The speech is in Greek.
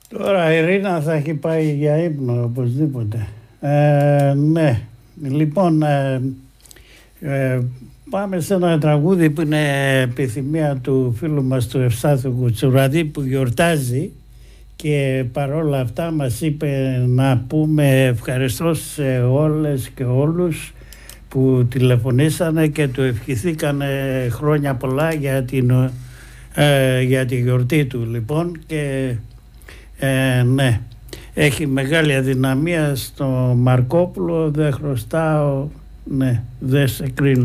Τώρα η Ρίνα θα έχει πάει για ύπνο οπωσδήποτε. Ναι, λοιπόν, πάμε σε ένα τραγούδι που είναι επιθυμία του φίλου μας του Ευστάθου Κουτσουραδί, που γιορτάζει και παρόλα αυτά μας είπε να πούμε ευχαριστώ σε όλες και όλους που τηλεφωνήσανε και του ευχηθήκανε χρόνια πολλά για τη γιορτή του, λοιπόν, και ναι, έχει μεγάλη αδυναμία στο Μαρκόπουλο, δεν χρωστάω, ναι, δεν σε κρίνω.